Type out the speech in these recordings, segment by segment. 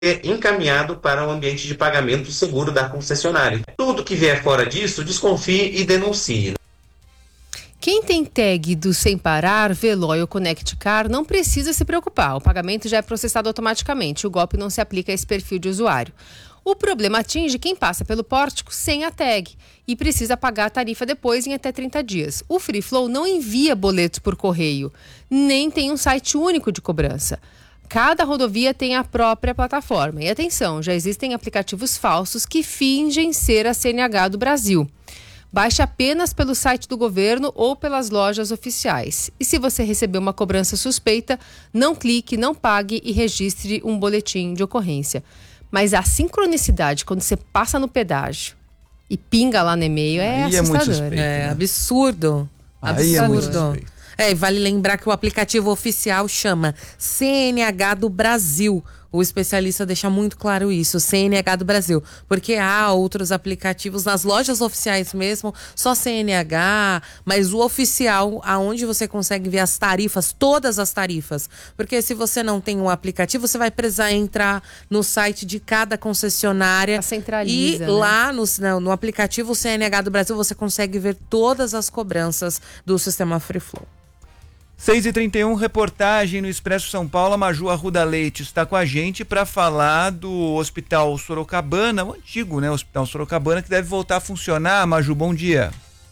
encaminhado para o ambiente de pagamento seguro da concessionária. Tudo que vier fora disso, desconfie e denuncie. Quem tem tag do Sem Parar, Veloy ou Connect Car não precisa se preocupar. O pagamento já é processado automaticamente. O golpe não se aplica a esse perfil de usuário. O problema atinge quem passa pelo pórtico sem a tag e precisa pagar a tarifa depois em até 30 dias. O Free Flow não envia boletos por correio, nem tem um site único de cobrança. Cada rodovia tem a própria plataforma. E atenção, já existem aplicativos falsos que fingem ser a CNH do Brasil. Baixe apenas pelo site do governo ou pelas lojas oficiais. E se você receber uma cobrança suspeita, não clique, não pague e registre um boletim de ocorrência. Mas a sincronicidade, quando você passa no pedágio e pinga lá no e-mail, é assustador. É absurdo. Absurdo. E vale lembrar que o aplicativo oficial chama CNH do Brasil. O especialista deixa muito claro isso, CNH do Brasil. Porque há outros aplicativos nas lojas oficiais mesmo, só CNH, mas o oficial, aonde você consegue ver as tarifas, todas as tarifas. Porque se você não tem um aplicativo, você vai precisar entrar no site de cada concessionária. Centraliza, e lá no aplicativo CNH do Brasil você consegue ver todas as cobranças do sistema Free Flow. 6h31, reportagem no Expresso São Paulo. A Maju Arruda Leite está com a gente para falar do Hospital Sorocabana, o antigo, Hospital Sorocabana, que deve voltar a funcionar. Maju, bom dia.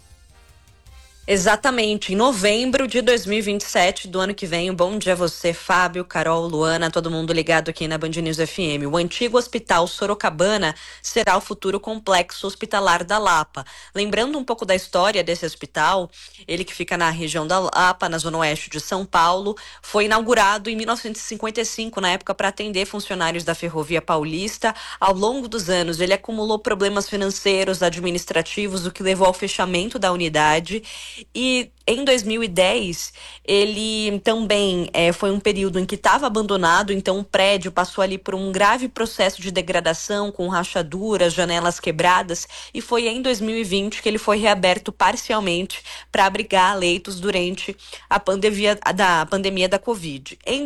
Exatamente, em novembro de 2027 do ano que vem. Bom dia a você, Fábio, Carol, Luana, todo mundo ligado aqui na Band News FM. O antigo Hospital Sorocabana será o futuro complexo hospitalar da Lapa. Lembrando um pouco da história desse hospital, ele que fica na região da Lapa, na zona oeste de São Paulo, foi inaugurado em 1955, na época para atender funcionários da Ferrovia Paulista. Ao longo dos anos, ele acumulou problemas financeiros, administrativos, o que levou ao fechamento da unidade. E em 2010, ele também foi um período em que estava abandonado, então o prédio passou ali por um grave processo de degradação, com rachaduras, janelas quebradas, e foi em 2020 que ele foi reaberto parcialmente para abrigar leitos durante a pandemia da Covid. Em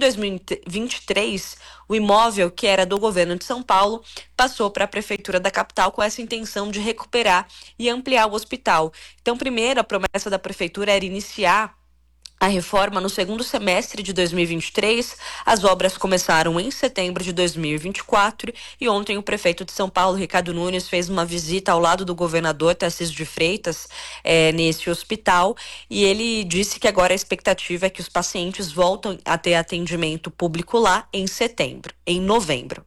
2023, o imóvel, que era do governo de São Paulo, passou para a prefeitura da capital com essa intenção de recuperar e ampliar o hospital. Então, primeiro, a promessa da prefeitura era iniciar a reforma no segundo semestre de 2023. As obras começaram em setembro de 2024 e ontem o prefeito de São Paulo, Ricardo Nunes, fez uma visita ao lado do governador Tarcísio de Freitas nesse hospital, e ele disse que agora a expectativa é que os pacientes voltem a ter atendimento público lá em novembro.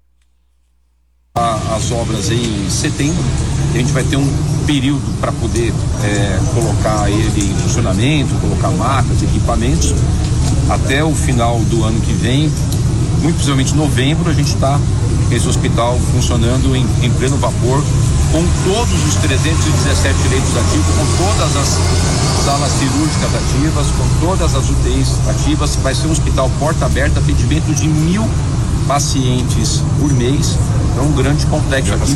As obras em setembro, a gente vai ter um período para poder colocar ele em funcionamento, colocar macas, equipamentos, até o final do ano que vem, muito possivelmente novembro, a gente está com esse hospital funcionando em pleno vapor, com todos os 317 leitos ativos, com todas as salas cirúrgicas ativas, com todas as UTIs ativas. Vai ser um hospital porta aberta, atendimento de 1.000 pacientes por mês. É um grande complexo aqui.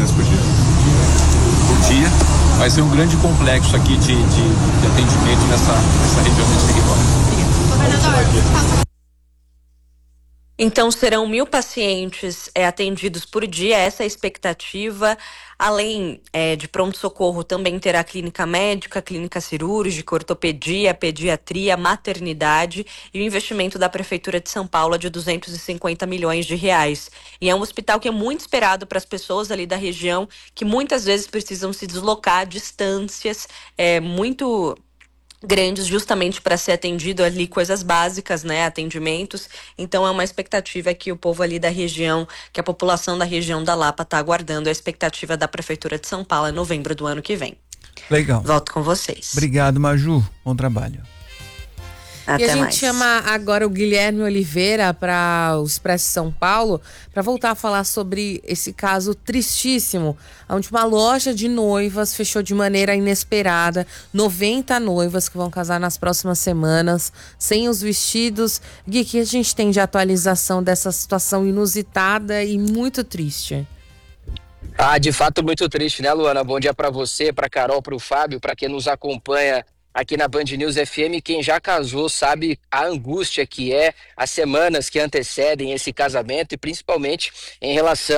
Por dia. Vai ser um grande complexo aqui de atendimento nessa região, nesse território. Então serão 1.000 pacientes atendidos por dia, essa é a expectativa. Além de pronto-socorro, também terá clínica médica, clínica cirúrgica, ortopedia, pediatria, maternidade, e o investimento da Prefeitura de São Paulo é de 250 milhões de reais. E é um hospital que é muito esperado para as pessoas ali da região, que muitas vezes precisam se deslocar a distâncias muito grandes, justamente para ser atendido ali coisas básicas, atendimentos. Então é uma expectativa que o povo ali da região, que a população da região da Lapa está aguardando, a expectativa da Prefeitura de São Paulo em novembro do ano que vem. Legal. Volto com vocês. Obrigado, Maju. Bom trabalho. Até e a gente chama agora o Guilherme Oliveira para o Expresso São Paulo para voltar a falar sobre esse caso tristíssimo, onde uma loja de noivas fechou de maneira inesperada. 90 noivas que vão casar nas próximas semanas, sem os vestidos. Gui, que a gente tem de atualização dessa situação inusitada e muito triste? De fato muito triste, né, Luana? Bom dia para você, para Carol, para o Fábio, para quem nos acompanha aqui na Band News FM. Quem já casou sabe a angústia que é as semanas que antecedem esse casamento e principalmente em relação